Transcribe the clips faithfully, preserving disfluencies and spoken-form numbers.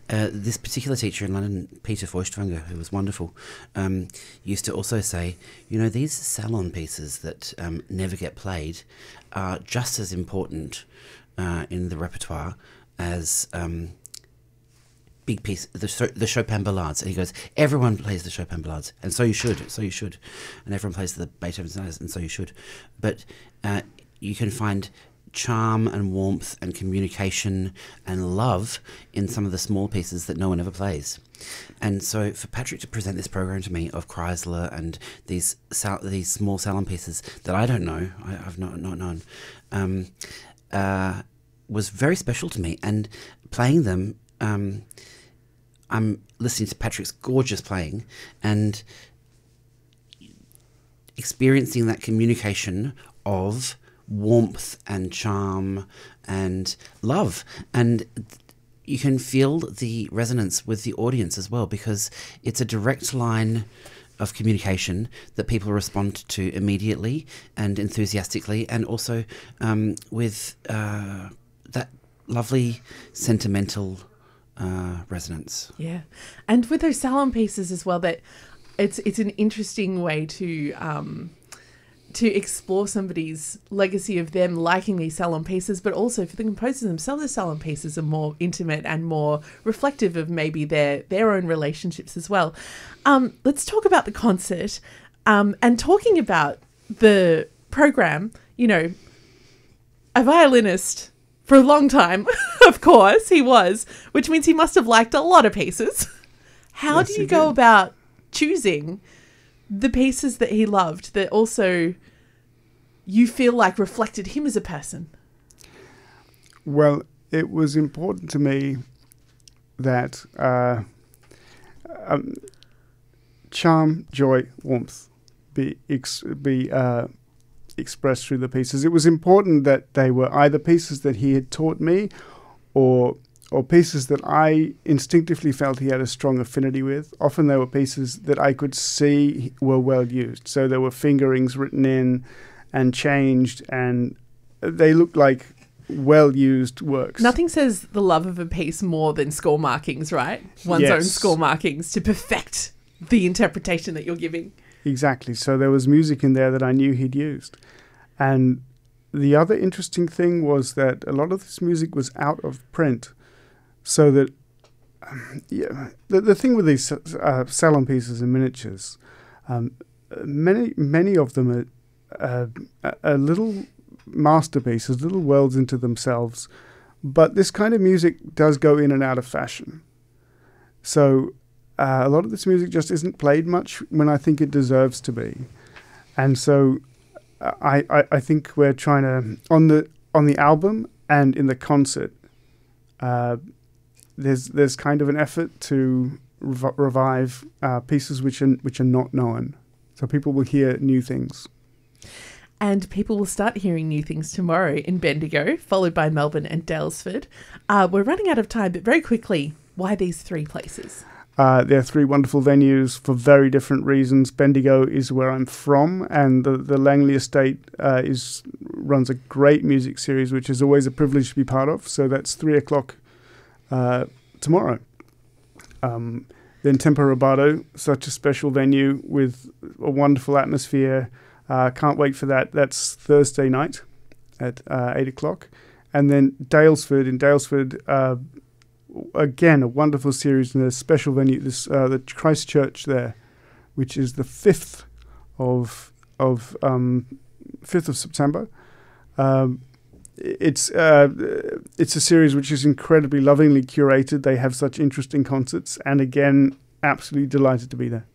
uh, this particular teacher in London, Peter Feuchtwanger, who was wonderful, um, used to also say, you know, these salon pieces that um, never get played are just as important uh, in the repertoire as um, big piece, the, the Chopin ballades. And he goes, everyone plays the Chopin ballades, and so you should, so you should. And everyone plays the Beethoven sonatas, and so you should. But uh, you can find charm and warmth and communication and love in some of the small pieces that no one ever plays. And so for Patrick to present this program to me of Kreisler and these sal- these small salon pieces that I don't know, I, I've not, not known, um, uh, was very special to me. And playing them, um, I'm listening to Patrick's gorgeous playing and experiencing that communication of warmth and charm and love, and you can feel the resonance with the audience as well, because it's a direct line of communication that people respond to immediately and enthusiastically, and also um, with uh, that lovely sentimental uh, resonance. Yeah, and with those salon pieces as well, that it's it's an interesting way to um, to explore somebody's legacy of them liking these salon pieces, but also for the composers themselves, the salon pieces are more intimate and more reflective of maybe their their own relationships as well. Um, let's talk about the concert, um, and talking about the program. You know, a violinist for a long time, of course he was, which means he must have liked a lot of pieces. How yes, do you go did. about choosing the pieces that he loved that also you feel like reflected him as a person? Well, it was important to me that uh, um, charm, joy, warmth be ex- be uh, expressed through the pieces. It was important that they were either pieces that he had taught me or or pieces that I instinctively felt he had a strong affinity with. Often they were pieces that I could see were well used. So there were fingerings written in and changed, and they looked like well-used works. Nothing says the love of a piece more than score markings, right? One's yes. own score markings to perfect the interpretation that you're giving. Exactly. So there was music in there that I knew he'd used. And the other interesting thing was that a lot of this music was out of print. So that, um, yeah, the, the thing with these uh, salon pieces and miniatures, um, many many of them are uh, a little masterpieces, little worlds into themselves. But this kind of music does go in and out of fashion. So uh, a lot of this music just isn't played much when I think it deserves to be. And so uh, I, I, I think we're trying to, on the on the album and in the concert, uh, There's there's kind of an effort to rev- revive uh, pieces which are which are not known, so people will hear new things. And people will start hearing new things tomorrow in Bendigo, followed by Melbourne and Daylesford. Uh, we're running out of time, but very quickly, why these three places? Uh, they're three wonderful venues for very different reasons. Bendigo is where I'm from, and the, the Langley Estate uh, is runs a great music series, which is always a privilege to be part of. So that's three o'clock Uh, tomorrow. Um, then Tempo Rubato, such a special venue with a wonderful atmosphere. Uh, can't wait for that. That's Thursday night at uh, eight o'clock. And then Daylesford. In Daylesford, uh, again, a wonderful series and a special venue, this uh, the Christchurch there, which is the fifth of of um, fifth of September. Um, It's uh, it's a series which is incredibly lovingly curated. They have such interesting concerts, and again, absolutely delighted to be there.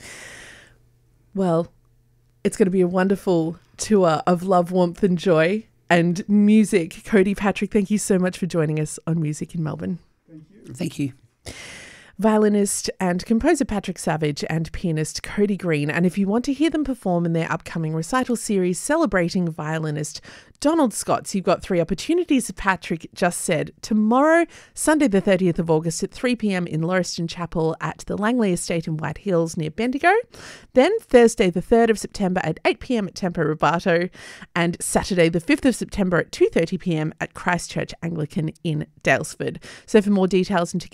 Well, it's going to be a wonderful tour of love, warmth and joy and music. Cody, Patrick, thank you so much for joining us on Music in Melbourne. Thank you. Thank you. Violinist and composer Patrick Savage and pianist Cody Green. And if you want to hear them perform in their upcoming recital series celebrating violinist Donald Scott, you've got three opportunities, as Patrick just said. Tomorrow, Sunday the thirtieth of August at three p.m. in Lauriston Chapel at the Langley Estate in White Hills near Bendigo. Then Thursday the third of September at eight p.m. at Tempo Rubato. And Saturday the fifth of September at two thirty p.m. at Christchurch Anglican in Daylesford. So for more details and to